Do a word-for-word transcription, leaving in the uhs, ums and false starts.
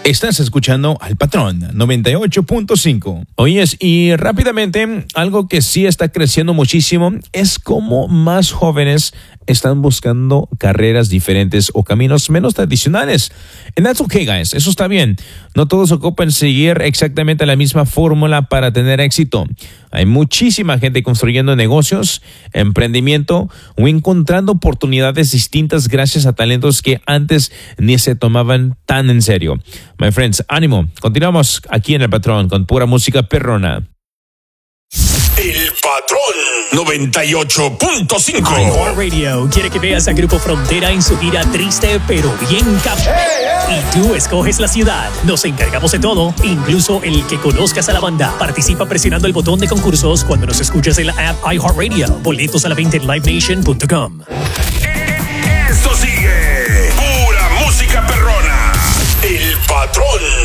Estás escuchando al Patrón noventa y ocho punto cinco. Oyes, y rápidamente, algo que sí está creciendo muchísimo es cómo más jóvenes están buscando carreras diferentes o caminos menos tradicionales. And that's okay, guys. Eso está bien. No todos ocupan seguir exactamente la misma fórmula para tener éxito. Hay muchísima gente construyendo negocios, emprendimiento o encontrando oportunidades distintas gracias a talentos que antes ni se tomaban tan en serio. My friends, ánimo. Continuamos aquí en El Patrón con pura música perrona. El Patrón noventa y ocho punto cinco. iHeartRadio quiere que veas a Grupo Frontera en su gira triste pero bien cap. Hey, hey. Y tú escoges la ciudad. Nos encargamos de todo, incluso el que conozcas a la banda. Participa presionando el botón de concursos cuando nos escuchas en la app iHeartRadio. Boletos a la venta en live nation punto com. Esto sigue pura música perrona. El Patrón.